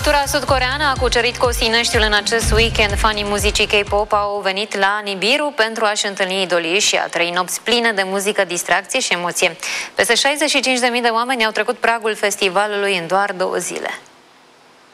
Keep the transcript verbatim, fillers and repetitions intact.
Cultura sud-coreeană a cucerit Cosineștiul în acest weekend. Fanii muzicii K-pop au venit la Nibiru pentru a-și întâlni idolii și a trăi nopți pline de muzică, distracție și emoție. Peste șaizeci și cinci de mii de oameni au trecut pragul festivalului în doar două zile.